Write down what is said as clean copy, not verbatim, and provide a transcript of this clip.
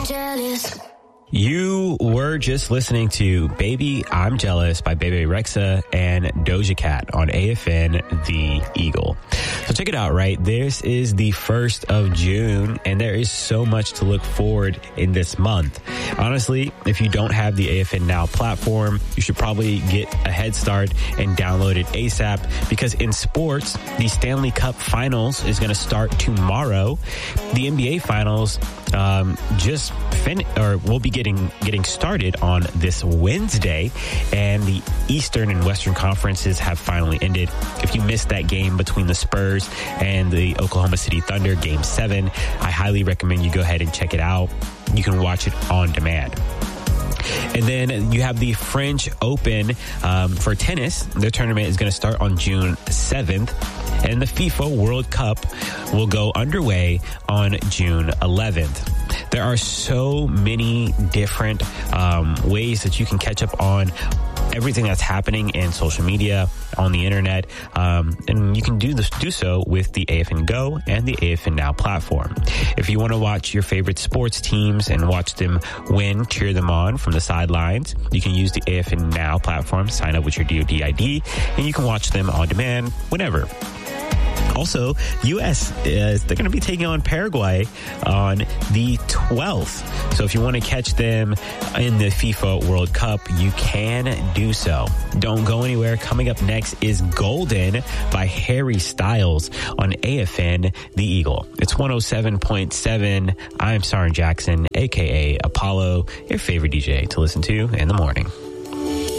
jealous. You were just listening to Baby I'm Jealous by Bebe Rexha and Doja Cat on AFN The Eagle. So check it out, right? This is the 1st of June, and there is so much to look forward in this month. Honestly, if you don't have the AFN Now platform, you should probably get a head start and download it ASAP, because in sports, the Stanley Cup Finals is going to start tomorrow. The NBA Finals will be getting started on this Wednesday, and the Eastern and Western conferences have finally ended. If you missed that game between the Spurs and the Oklahoma City Thunder, Game 7, I highly recommend you go ahead and check it out. You can watch it on demand. And then you have the French Open for tennis. Their tournament is going to start on June 7th. And the FIFA World Cup will go underway on June 11th. There are so many different ways that you can catch up on everything that's happening in social media, on the internet, and you can do so with the AFN Go and the AFN Now platform. If you want to watch your favorite sports teams and watch them win, cheer them on from the sidelines, you can use the AFN Now platform, sign up with your DoD ID, and you can watch them on demand whenever. Also, U.S. they're going to be taking on Paraguay on the 12th. So if you want to catch them in the FIFA World Cup, you can do so. Don't go anywhere. Coming up next is Golden by Harry Styles on AFN The Eagle. It's 107.7. I'm Sarin Jackson, a.k.a. Apollo, your favorite DJ to listen to in the morning.